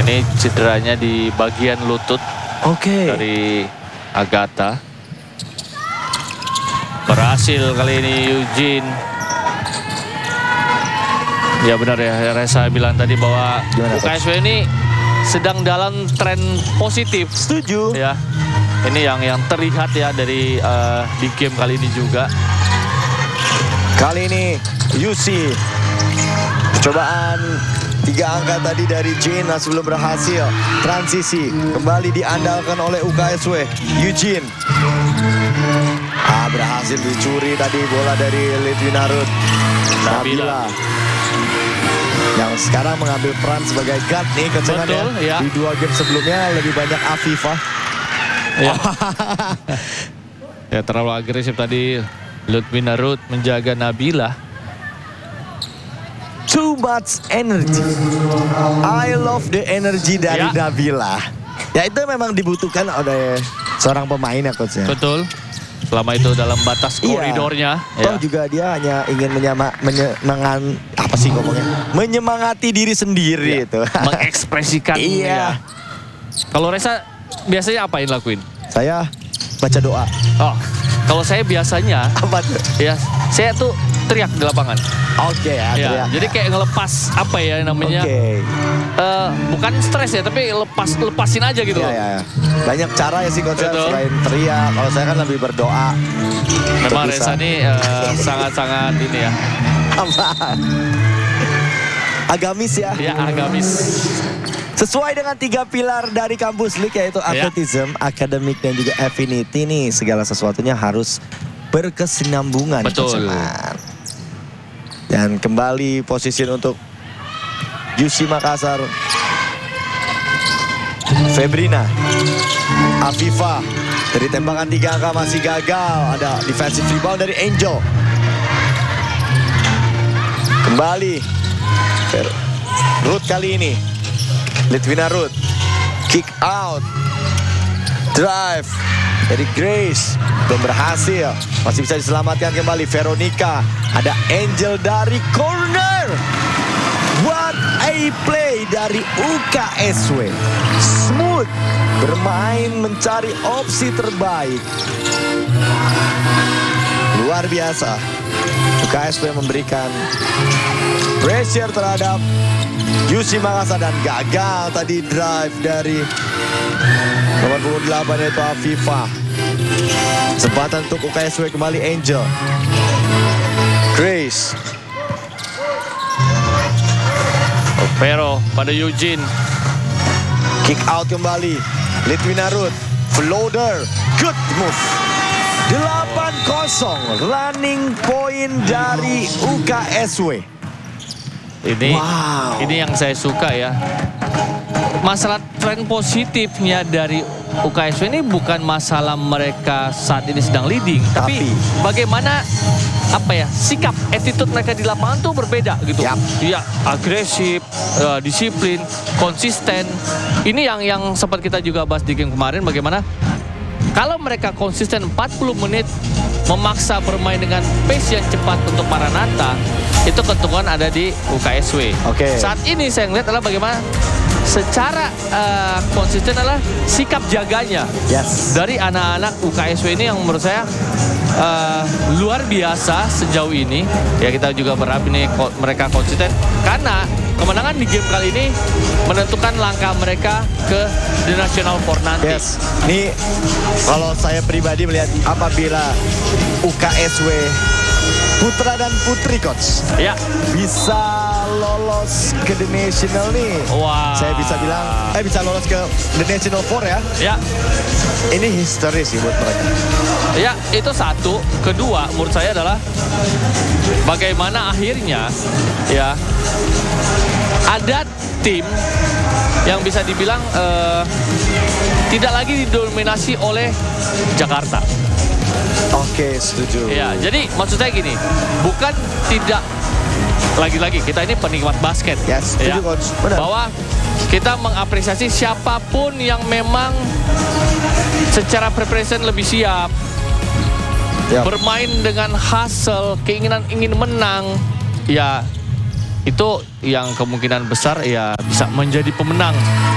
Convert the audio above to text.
Ini cederanya di bagian lutut dari Agatha. Berhasil kali ini Eugene. Ya benar ya, Reza bilang tadi bahwa UKSW ini sedang dalam tren positif. Setuju. Ya, ini yang terlihat ya dari di game kali ini juga. Kali ini UC percobaan 3 angka tadi dari Jane masih belum berhasil. Transisi kembali diandalkan oleh UKSW. Eugene berhasil dicuri tadi bola dari Litwinarut. Nabila yang sekarang mengambil peran sebagai guard nih kecengannya. Ya. Di 2 game sebelumnya lebih banyak Afifah. Ya. Ya terlalu agresif tadi Litwinarut menjaga Nabila. Too much energy. I love the energy dari Nabila. Ya itu memang dibutuhkan oleh seorang pemain ya coach ya. Betul. Selama itu dalam batas koridornya. Toh juga dia hanya ingin menyemangati diri sendiri itu. Mengekspresikan. Iya. Kalau Reza biasanya apain lakuin? Saya baca doa. Oh, kalau saya biasanya apa tuh? Ya, saya tuh teriak di lapangan. Oke ya, teriak. Jadi kayak ngelepas apa ya namanya? Bukan stres ya, tapi lepasin aja gitu. Iya. Banyak cara ya sih coach selain teriak. Kalau saya kan lebih berdoa. Memang Reza nih sangat-sangat ini ya. Agamis ya. Ya, agamis. Sesuai dengan 3 pilar dari kampus League yaitu atletism, akademik dan juga affinity nih. Segala sesuatunya harus berkesinambungan. Betul. Dan kembali posisi untuk UC Makassar. Febrina. Afifa. Dari tembakan 3 angka masih gagal. Ada defensive rebound dari Angel. Kembali. Ruth kali ini. Litwinarut. Kick out. Drive. Dari Grace. Belum berhasil. Masih bisa diselamatkan kembali. Veronica. Ada Angel dari corner. What a play dari UKSW. Smooth. Bermain mencari opsi terbaik. Luar biasa. UKSW memberikan pressure terhadap UC Makassar dan gagal tadi drive dari nomor 28 yaitu Afifah. Kesempatan untuk UKSW kembali Angel. Grace. Pero pada Eugene. Kick out kembali. Litwinarut. Floater. Good move. 8-0. Running point dari UKSW. Ini yang saya suka ya. Masalah tren positifnya dari UKSW ini bukan masalah mereka saat ini sedang leading, tapi bagaimana sikap attitude mereka di lapangan tuh berbeda gitu. Ya, agresif, disiplin, konsisten. Ini yang sempat kita juga bahas di game kemarin, bagaimana kalau mereka konsisten 40 menit memaksa bermain dengan pace yang cepat untuk Maranatha, itu keuntungan ada di UKSW. Saat ini saya melihat adalah bagaimana secara konsisten adalah sikap jaganya dari anak-anak UKSW ini yang menurut saya luar biasa sejauh ini. Ya kita juga berharap ini mereka konsisten karena kemenangan di game kali ini menentukan langkah mereka ke The National for nanti. Ini kalau saya pribadi melihat apabila UKSW putra dan putri coach bisa lolos ke The National nih. Saya bisa bilang bisa lolos ke The National 4 ya. Ini historis sih buat mereka. Ya, itu satu. Kedua, menurut saya adalah bagaimana akhirnya ya ada tim yang bisa dibilang tidak lagi didominasi oleh Jakarta. Setuju. Ya, jadi maksud saya gini, bukan tidak, lagi-lagi kita ini penikmat basket. Setuju coach. Benar. Bahwa kita mengapresiasi siapapun yang memang secara preparation lebih siap. Bermain dengan hustle, keinginan ingin menang. Ya, itu yang kemungkinan besar ya bisa menjadi pemenang.